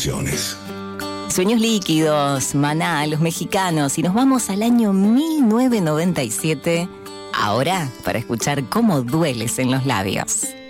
canciones. Sueños Líquidos, Maná, Los Mexicanos, y nos vamos al año 1997, ahora para escuchar Cómo dueles en los labios.